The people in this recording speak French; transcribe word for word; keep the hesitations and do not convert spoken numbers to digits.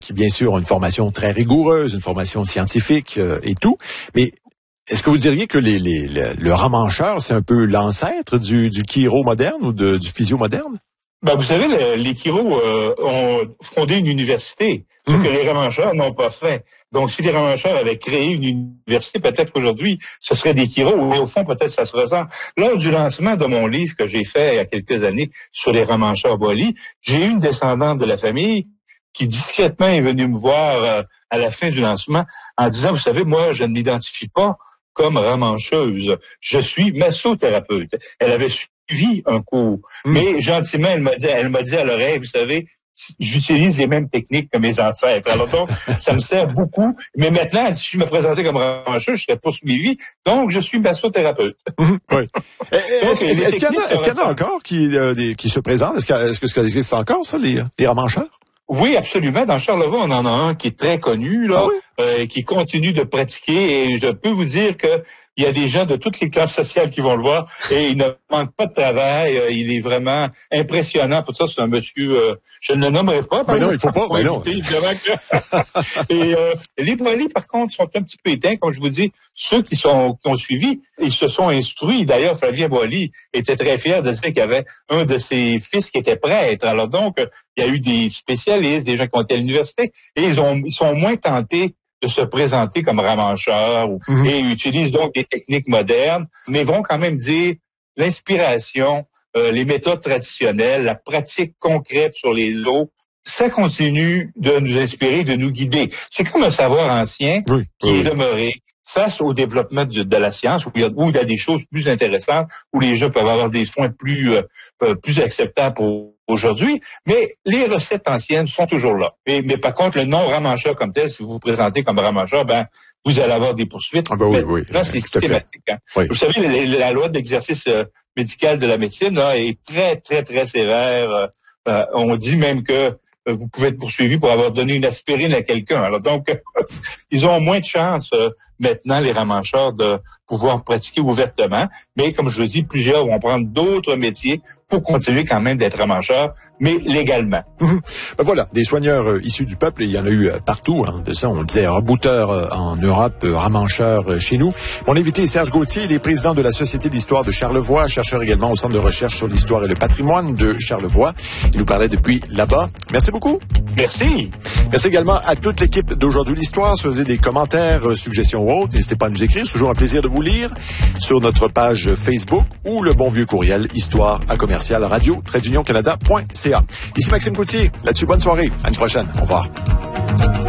qui bien sûr ont une formation très rigoureuse, une formation scientifique euh, et tout. Mais est-ce que vous diriez que les, les, le, le ramancheur, c'est un peu l'ancêtre du, du chiro moderne ou de, du physio moderne? Ben, vous savez, le, les chiros euh, ont fondé une université, ce mmh. que les ramancheurs n'ont pas fait. Donc, si les ramancheurs avaient créé une université, peut-être qu'aujourd'hui, ce serait des chiros, mais au fond, peut-être ça se ressent. Lors du lancement de mon livre que j'ai fait il y a quelques années sur les ramancheurs Boily, j'ai eu une descendante de la famille qui discrètement est venue me voir euh, à la fin du lancement en disant, vous savez, moi, je ne m'identifie pas comme ramancheuse. Je suis massothérapeute. Elle avait suivi un cours. Mmh. Mais gentiment, elle m'a dit, elle m'a dit à l'oreille, vous savez, j'utilise les mêmes techniques que mes ancêtres. Alors donc, ça me sert beaucoup. Mais maintenant, si je me présentais comme ramancheuse, je serais poursuivi. Donc, je suis massothérapeute. Mmh. Oui. Donc, est-ce, est-ce, qu'il y en a, est-ce qu'il y en a encore qui, euh, des, qui se présentent? Est-ce que, est-ce que ça existe encore, ça, les, les ramancheurs? Oui, absolument. Dans Charlevoix, on en a un qui est très connu, là, ah oui? euh, qui continue de pratiquer. Et je peux vous dire que il y a des gens de toutes les classes sociales qui vont le voir et il ne manque pas de travail. Euh, il est vraiment impressionnant. Pour ça, c'est un monsieur, euh, je ne le nommerai pas. Mais non, il faut pas. Mais non. Et euh, les Boily, par contre, sont un petit peu éteints. Comme je vous dis, ceux qui sont qui ont suivi, ils se sont instruits. D'ailleurs, Flavien Boily était très fier de dire qu'il y avait un de ses fils qui était prêtre. Alors donc, il y a eu des spécialistes, des gens qui ont été à l'université, et ils ont ils sont moins tentés de se présenter comme ramancheurs ou, mmh. et utilisent donc des techniques modernes, mais vont quand même dire l'inspiration, euh, les méthodes traditionnelles, la pratique concrète sur les os, ça continue de nous inspirer, de nous guider. C'est comme un savoir ancien oui, qui oui. est demeuré face au développement de, de la science, où il, y a, où il y a des choses plus intéressantes, où les gens peuvent avoir des soins plus euh, plus acceptables pour aujourd'hui, mais les recettes anciennes sont toujours là. Mais, mais par contre, le nom ramancheur comme tel, si vous vous présentez comme ramancheur, ben vous allez avoir des poursuites. Ah ben oui, oui. Là, c'est systématique. Hein. Oui. Vous savez, la, la loi d'exercice euh, médical de la médecine là, est très, très, très sévère. Euh, on dit même que euh, vous pouvez être poursuivi pour avoir donné une aspirine à quelqu'un. Alors donc, ils ont moins de chance euh, maintenant, les ramancheurs, de pouvoir pratiquer ouvertement. Mais comme je le dis, plusieurs vont prendre d'autres métiers pour continuer quand même d'être ramancheurs, mais légalement. Mmh. Ben voilà, des soigneurs euh, issus du peuple, et il y en a eu euh, partout. Hein, de ça, on disait rebouteurs euh, en Europe, euh, ramancheurs euh, chez nous. Mon invité est Serge Gauthier, il est président de la Société d'histoire de Charlevoix, chercheur également au Centre de recherche sur l'histoire et le patrimoine de Charlevoix. Il nous parlait depuis là-bas. Merci beaucoup. Merci. Merci également à toute l'équipe d'Aujourd'hui l'Histoire. Si vous avez des commentaires, euh, suggestions ou autres, n'hésitez pas à nous écrire. C'est toujours un plaisir de vous lire sur notre page Facebook ou le bon vieux courriel histoire à commercial radio tiret d'union canada point c a. Ici Maxime Coutier. Là-dessus, bonne soirée. À une prochaine. Au revoir.